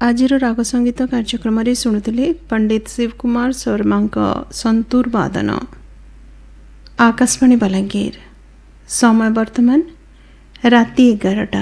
आजिर राग संगीत कार्यक्रम शुणुले पंडित शिव कुमार शर्मा संतूर वादन। आकाशवाणी बलांगीर। समय वर्तमान राति 11टा।